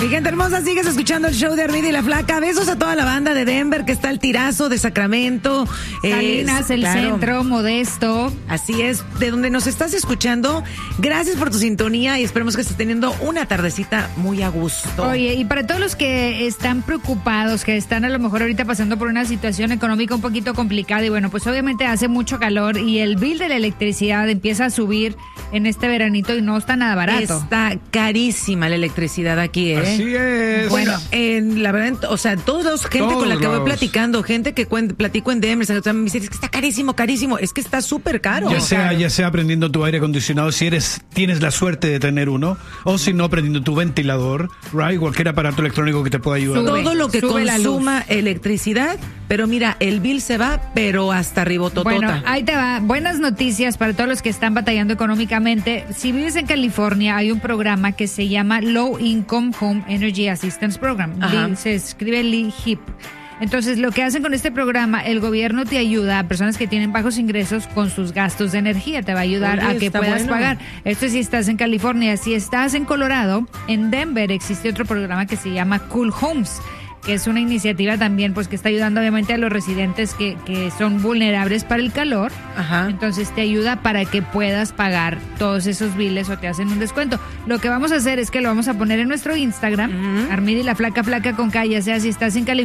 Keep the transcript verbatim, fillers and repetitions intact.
Mi gente hermosa, sigues escuchando el show de Armida y la Flaca. Besos a toda la banda de Denver, que está el Tirazo, de Sacramento. Salinas, eh, el claro. centro, Modesto. Así es, de donde nos estás escuchando. Gracias por tu sintonía y esperemos que estés teniendo una tardecita muy a gusto. Oye, y para todos los que están preocupados, que están a lo mejor ahorita pasando por una situación económica un poquito complicada, y bueno, pues obviamente hace mucho calor y el bill de la electricidad empieza a subir en este veranito y no está nada barato. Está carísima la electricidad aquí, ¿eh? Así es. Bueno, en la verdad, o sea, todos, gente Todos con la que voy lados. platicando, gente que cuen, platico en Denver, o sea, me dice, es que está carísimo, carísimo, es que está súper caro. Ya sea, ya sea prendiendo tu aire acondicionado, si eres, tienes la suerte de tener uno, o si no, prendiendo tu ventilador, right, cualquier aparato electrónico que te pueda ayudar. Sube. Todo lo que Sube la consuma electricidad, pero mira, el bill se va, pero hasta ribototota. Bueno, ahí te va. Buenas noticias para todos los que están batallando económicamente. Si vives en California, hay un programa que se llama Low Income Home Energy Assistance Program. Ajá. Li- Se escribe L I H I P. Entonces, lo que hacen con este programa, el gobierno te ayuda a personas que tienen bajos ingresos con sus gastos de energía. Te va a ayudar Oye, a que está puedas bueno. pagar. Esto si estás en California. Si estás en Colorado, en Denver existe otro programa que se llama Cool Homes, que es una iniciativa también pues que está ayudando obviamente a los residentes que, que son vulnerables para el calor. Ajá. Entonces te ayuda para que puedas pagar todos esos biles o te hacen un descuento. Lo que vamos a hacer es que lo vamos a poner en nuestro Instagram, Ujú. Armida y la Flaca Flaca con K, ya sea si estás en California